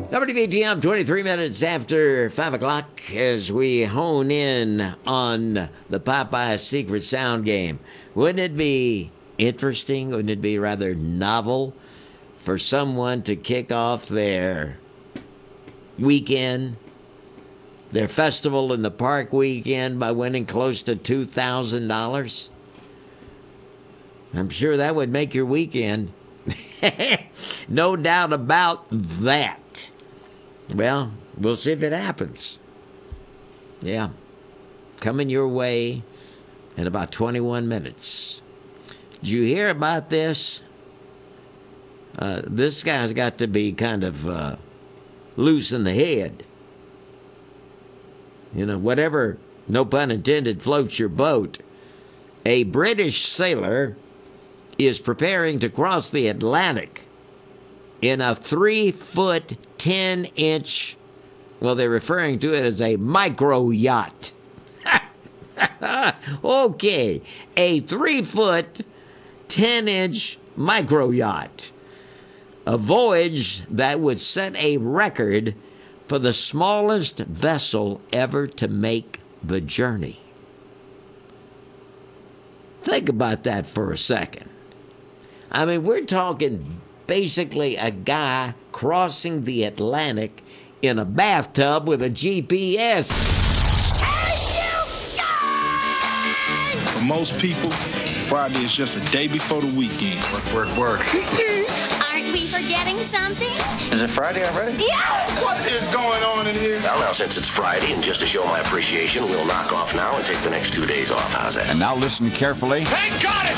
WBTM, 23 minutes after 5 o'clock as we hone in on the Popeye Secret Sound game. Wouldn't it be interesting? Wouldn't it be rather novel for someone to kick off their weekend, their festival in the park weekend by winning close to $2,000? I'm sure that would make your weekend. No doubt about that. Well, we'll see if it happens. Yeah. Coming your way in about 21 minutes. Did you hear about this? This guy's got to be kind of loose in the head. You know, whatever, no pun intended, floats your boat. A British sailor is preparing to cross the Atlantic in a 3-foot, 10-inch, well, they're referring to it as a micro yacht. Okay, a 3-foot, 10-inch micro yacht. A voyage that would set a record for the smallest vessel ever to make the journey. Think about that for a second. I mean, we're talking basically a guy crossing the Atlantic in a bathtub with a GPS. For most people, Friday is just a day before the weekend. Work. Aren't we forgetting something? Is it Friday already? Yeah! What is going on in here? Well, now, since it's Friday, and just to show my appreciation, we'll knock off now and take the next 2 days off. How's that? And now listen carefully. Thank God it's